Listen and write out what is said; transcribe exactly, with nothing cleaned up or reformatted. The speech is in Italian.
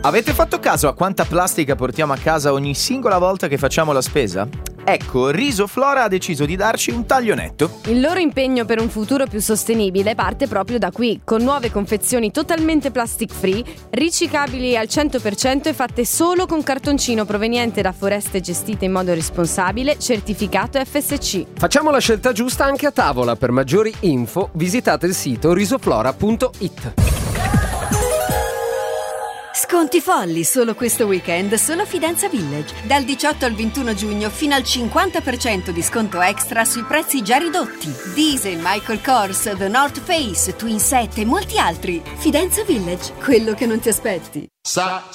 Avete fatto caso a quanta plastica portiamo a casa ogni singola volta che facciamo la spesa? Ecco, Risoflora ha deciso di darci un taglio netto. Il loro impegno per un futuro più sostenibile parte proprio da qui, con nuove confezioni totalmente plastic free, riciclabili al cento per cento e fatte solo con cartoncino proveniente da foreste gestite in modo responsabile, certificato F S C. Facciamo la scelta giusta anche a tavola. Per maggiori info visitate il sito risoflora punto it. Sconti folli solo questo weekend solo a Fidenza Village. Dal diciotto al ventuno giugno fino al cinquanta per cento di sconto extra sui prezzi già ridotti. Diesel, Michael Kors, The North Face, Twin Set e molti altri. Fidenza Village, quello che non ti aspetti. Sa